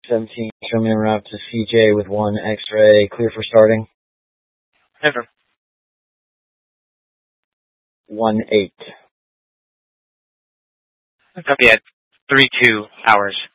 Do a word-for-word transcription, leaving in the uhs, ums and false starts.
seventeen, show me en route to C J with one X-ray, clear for starting. Never. one eight. Copy at three two hours.